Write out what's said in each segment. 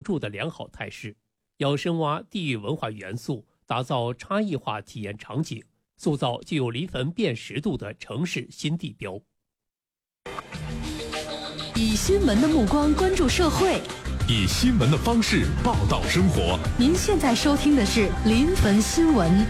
助的良好态势，要深挖地域文化元素，打造差异化体验场景，塑造具有临汾辨识度的城市新地标。 以新闻的目光关注社会， 以新闻的方式报道生活。 您现在收听的是临汾新闻。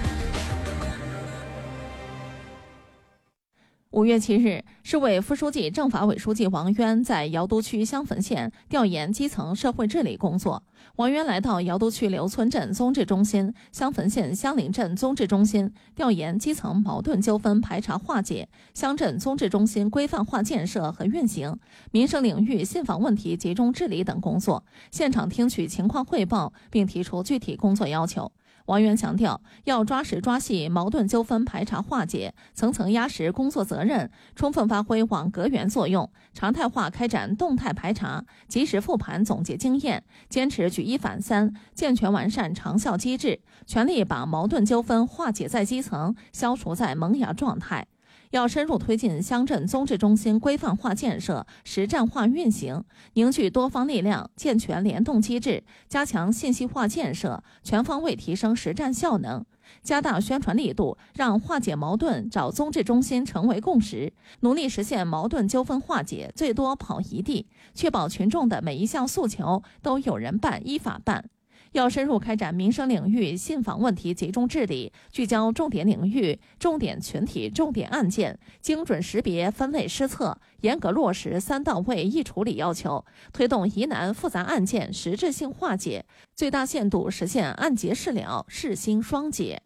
5月7日，市委副书记、政法委书记王渊在瑶都区襄汾县调研基层社会治理工作。王渊来到瑶都区刘村镇综治中心、襄汾县香林镇综治中心，调研基层矛盾纠纷排查化解、乡镇综治中心规范化建设和运行、民生领域信访问题集中治理等工作，现场听取情况汇报，并提出具体工作要求。王渊强调，要抓实抓细矛盾纠纷排查化解，层层压实工作责任，充分发挥网格员作用，常态化开展动态排查，及时复盘总结经验，坚持举一反三，健全完善长效机制，全力把矛盾纠纷化解在基层，消除在萌芽状态。要深入推进乡镇综治中心规范化建设、实战化运行，凝聚多方力量，健全联动机制，加强信息化建设，全方位提升实战效能，加大宣传力度，让化解矛盾找综治中心成为共识，努力实现矛盾纠纷化解最多跑一地，确保群众的每一项诉求都有人办、依法办。要深入开展民生领域信访问题集中治理，聚焦重点领域、重点群体、重点案件，精准识别、分类施策，严格落实3到位一处理要求，推动疑难复杂案件实质性化解，最大限度实现案结事了、事兴双解。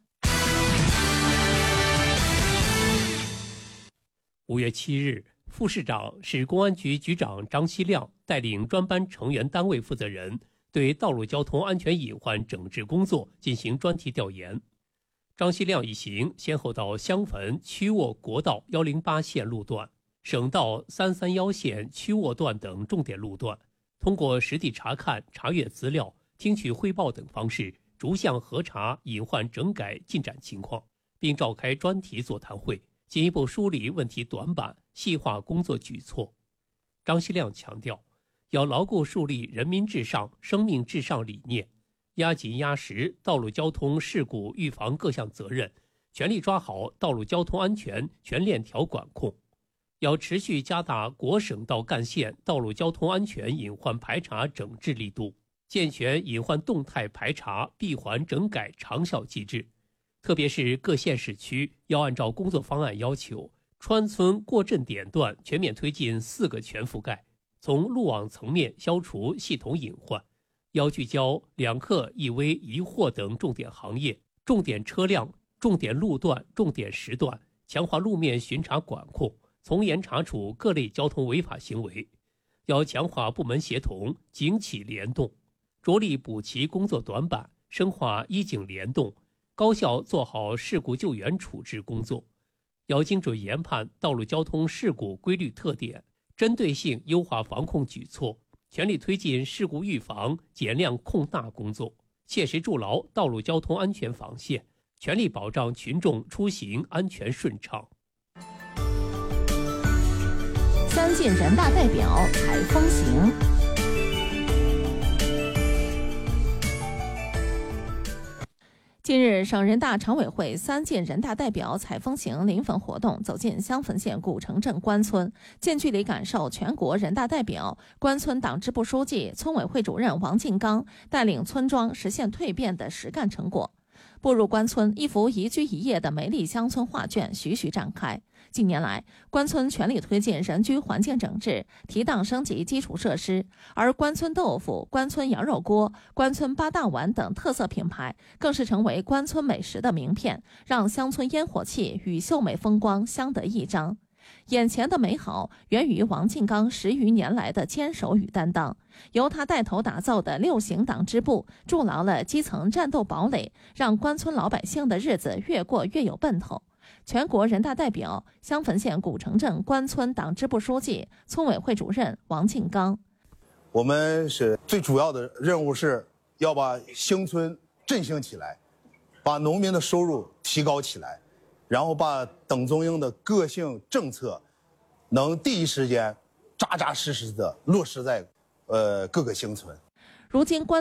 5月7日，副市长、市公安局局长张锡亮带领专班成员单位负责人对道路交通安全隐患整治工作进行专题调研。张锡亮一行先后到襄汾曲沃国道108线路段、省道331线曲沃段等重点路段，通过实地查看、查阅资料、听取汇报等方式，逐项核查隐患整改进展情况，并召开专题座谈会，进一步梳理问题短板，细化工作举措。张锡亮强调，要牢固树立人民至上、生命至上理念，压紧压实道路交通事故预防各项责任，全力抓好道路交通安全全链条管控。要持续加大国省道干线道路交通安全隐患排查整治力度，健全隐患动态排查闭环整改长效机制。特别是各县市区要按照工作方案要求，川村过镇点段全面推进4个全覆盖，从路网层面消除系统隐患，要聚焦2客1危1祸等重点行业、重点车辆、重点路段、重点时段，强化路面巡查管控，从严查处各类交通违法行为。要强化部门协同、警企联动，着力补齐工作短板，深化医警联动，高效做好事故救援处置工作。要精准研判道路交通事故规律特点，针对性优化防控举措，全力推进事故预防、减量控大工作，切实筑牢道路交通安全防线，全力保障群众出行安全顺畅。 3届人大代表采风行。近日，省人大常委会3届人大代表采风行临汾活动走进襄汾县古城镇关村，近距离感受全国人大代表、关村党支部书记、村委会主任王进刚带领村庄实现蜕变的实干成果。步入关村，一幅宜居宜业的美丽乡村画卷徐徐展开。近年来，关村全力推进人居环境整治，提档升级基础设施，而关村豆腐、关村羊肉锅、关村八大碗等特色品牌更是成为关村美食的名片，让乡村烟火气与秀美风光相得益彰。眼前的美好源于王进刚10余年来的坚守与担当，由他带头打造的6行党支部筑牢了基层战斗堡垒，让关村老百姓的日子越过越有奔头。全国人大代表、襄汾县古城镇关村党支部书记、村委会主任王进刚： 我们是最主要的任务是要把乡村振兴起来，把农民的收入提高起来，然后把党中央的各项政策能第一时间扎扎实实的落实在各个乡村。 如今关